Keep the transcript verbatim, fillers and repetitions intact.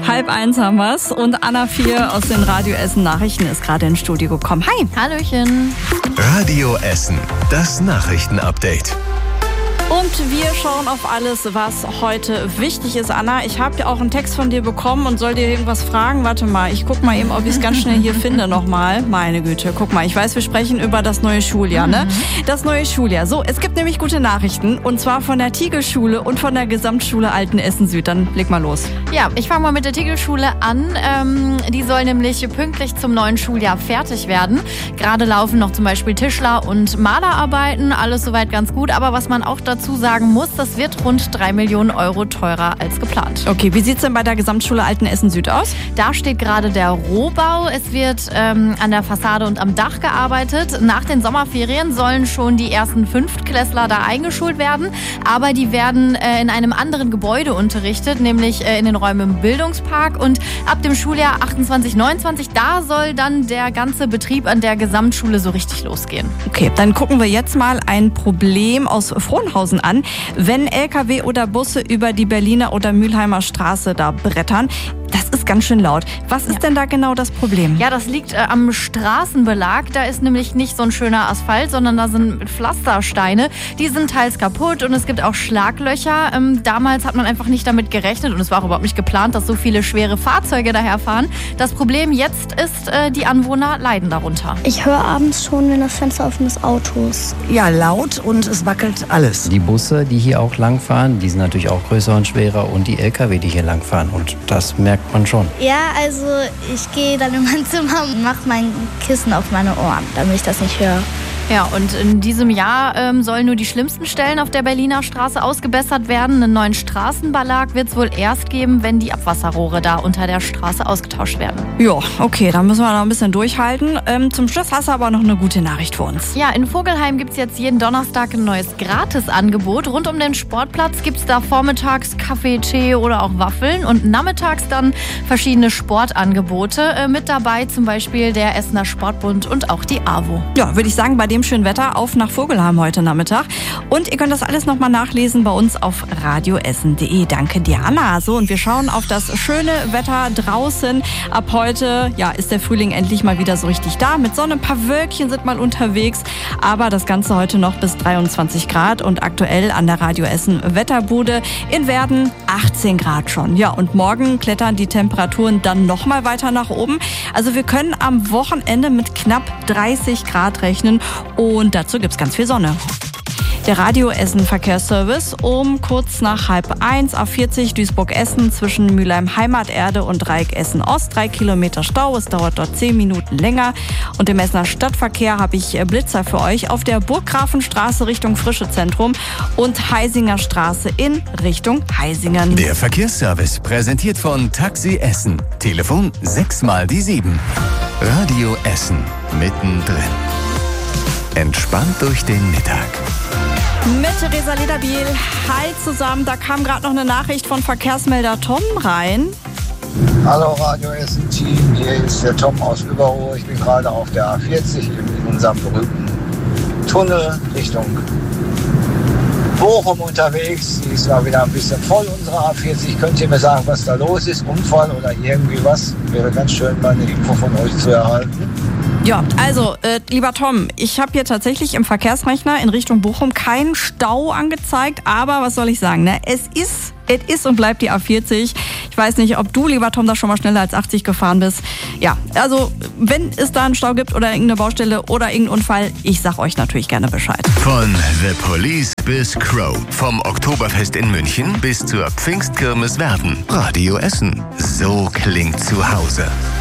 Halb eins haben wir's und Anna vier aus den Radio Essen Nachrichten ist gerade ins Studio gekommen. Hi. Hallöchen. Radio Essen, das Nachrichtenupdate. Und wir schauen auf alles, was heute wichtig ist. Anna, ich habe ja auch einen Text von dir bekommen und soll dir irgendwas fragen. Warte mal, ich guck mal eben, ob ich es ganz schnell hier finde nochmal. Meine Güte, guck mal, ich weiß, wir sprechen über das neue Schuljahr, ne? Das neue Schuljahr. So, es gibt nämlich gute Nachrichten und zwar von der Tigelschule und von der Gesamtschule Altenessen Süd. Dann leg mal los. Ja, ich fange mal mit der Tigelschule an. Ähm, die soll nämlich pünktlich zum neuen Schuljahr fertig werden. Gerade laufen noch zum Beispiel Tischler- und Malerarbeiten. Alles soweit ganz gut. Aber was man auch dazu sagen muss, das wird rund drei Millionen Euro teurer als geplant. Okay, wie sieht's denn bei der Gesamtschule Altenessen Süd aus? Da steht gerade der Rohbau. Es wird ähm, an der Fassade und am Dach gearbeitet. Nach den Sommerferien sollen schon die ersten Fünftklässler da eingeschult werden. Aber die werden äh, in einem anderen Gebäude unterrichtet, nämlich äh, in den Räumen im Bildungspark. Und ab dem Schuljahr achtundzwanzig neunundzwanzig, da soll dann der ganze Betrieb an der Gesamtschule so richtig losgehen. Okay, dann gucken wir jetzt mal ein Problem aus Frohnhausen an, wenn L K W oder Busse über die Berliner oder Mülheimer Straße da brettern. Das ist ganz schön laut. Was ist ja. denn da genau das Problem? Ja, das liegt äh, am Straßenbelag. Da ist nämlich nicht so ein schöner Asphalt, sondern da sind Pflastersteine. Die sind teils kaputt und es gibt auch Schlaglöcher. Ähm, damals hat man einfach nicht damit gerechnet und es war auch überhaupt nicht geplant, dass so viele schwere Fahrzeuge daherfahren. Das Problem jetzt ist, äh, die Anwohner leiden darunter. Ich höre abends schon, wenn das Fenster offen ist, Autos. Ja, laut und es wackelt alles. Die Busse, die hier auch langfahren, die sind natürlich auch größer und schwerer und die L K W, die hier langfahren. Und das merkt man schon. Ja, also ich gehe dann in mein Zimmer und mache mein Kissen auf meine Ohren, damit ich das nicht höre. Ja, und in diesem Jahr ähm, sollen nur die schlimmsten Stellen auf der Berliner Straße ausgebessert werden. Einen neuen Straßenbelag wird es wohl erst geben, wenn die Abwasserrohre da unter der Straße ausgetauscht werden. Ja, okay, dann müssen wir noch ein bisschen durchhalten. Ähm, zum Schluss hast du aber noch eine gute Nachricht für uns. Ja, in Vogelheim gibt es jetzt jeden Donnerstag ein neues Gratisangebot. Rund um den Sportplatz gibt es da vormittags Kaffee, Tee oder auch Waffeln und nachmittags dann verschiedene Sportangebote. Äh, mit dabei zum Beispiel der Essener Sportbund und auch die AWO. Ja, würde ich sagen, bei dem schönen Wetter auf nach Vogelheim heute Nachmittag. Und ihr könnt das alles nochmal nachlesen bei uns auf radioessen punkt de. Danke dir, Anna. So, und wir schauen auf das schöne Wetter draußen. Ab heute, ja, ist der Frühling endlich mal wieder so richtig da. Mit Sonne, ein paar Wölkchen sind mal unterwegs. Aber das Ganze heute noch bis dreiundzwanzig Grad und aktuell an der Radio Essen Wetterbude in Werden achtzehn Grad schon. Ja, und morgen klettern die Temperaturen dann nochmal weiter nach oben. Also wir können am Wochenende mit knapp dreißig Grad rechnen. Und dazu gibt's ganz viel Sonne. Der Radio Essen Verkehrsservice um kurz nach halb eins, A vierzig Duisburg-Essen zwischen Mülheim Heimaterde und Dreieck Essen Ost. Drei Kilometer Stau, es dauert dort zehn Minuten länger. Und im Essener Stadtverkehr habe ich Blitzer für euch auf der Burggrafenstraße Richtung Frische Zentrum und Heisinger Straße in Richtung Heisingen. Der Verkehrsservice präsentiert von Taxi Essen. Telefon sechs mal die sieben. Radio Essen mittendrin. Entspannt durch den Mittag. Mit Theresa Lederbiel. Hi zusammen. Da kam gerade noch eine Nachricht von Verkehrsmelder Tom rein. Hallo Radio Essen Team, hier ist der Tom aus Überruhr. Ich bin gerade auf der A vierzig in unserem berühmten Tunnel Richtung Bochum unterwegs. Die ist mal wieder ein bisschen voll, unsere A vierzig. Könnt ihr mir sagen, was da los ist? Unfall oder irgendwie was? Wäre ganz schön, mal eine Info von euch zu erhalten. Ja, also, äh, lieber Tom, ich habe hier tatsächlich im Verkehrsrechner in Richtung Bochum keinen Stau angezeigt, aber was soll ich sagen, ne? Es ist, es ist und bleibt die A vierzig. Ich weiß nicht, ob du, lieber Tom, da schon mal schneller als achtzig gefahren bist. Ja, also, wenn es da einen Stau gibt oder irgendeine Baustelle oder irgendeinen Unfall, ich sag euch natürlich gerne Bescheid. Von The Police bis Crow, vom Oktoberfest in München bis zur Pfingstkirmes Werden. Radio Essen, so klingt zu Hause.